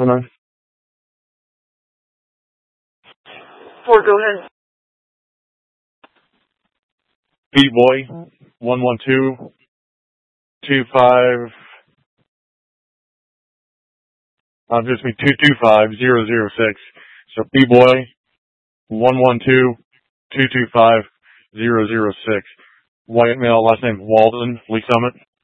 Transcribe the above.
509. 4, go ahead. B-Boy, 112-25, just me 225-006. So B-Boy, 112-225-006. White male, last name Walden, Lee Summit.